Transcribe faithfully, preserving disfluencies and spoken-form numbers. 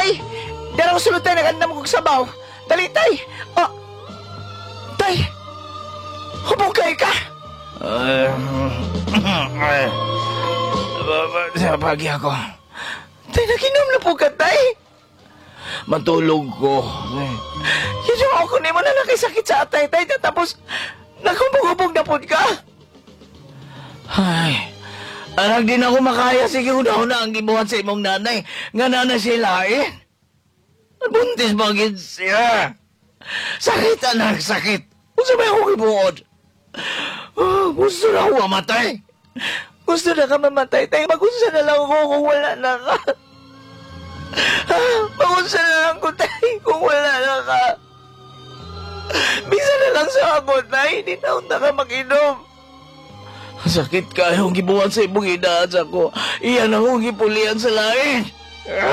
tay! Dara ko sulod tay, naganda mo kong sabaw. Dali, tay! Oh! Tay! Hubugay ka! Ay, ay, sa pagi ako. Tay, naginom na po ka, tay! Matulog ko. Yun yung ako ni mo na nakisakit sa atay, tay. Tapos, naghubog-hubog na po ka. Ay, anak din ako makaya. Sige, una-una ang gibuhat sa imong nanay. Nga nanay siya lain. Buntis bagid siya. Sakit, anak, sakit. Kung sabay ako gibuod. Oh, gusto na ako mamatay. Gusto na ka mamatay, tay. Magunsa na lang ako kung wala na ka. Ah, magunsa na lang ko, tay, kung wala na ka. Bisa na lang sa ako, tay. Di na unta ka mag-inom. Sakit kayo ang gibuhat sa imong idaan sa ko. Iyan akong gipulian sa lain.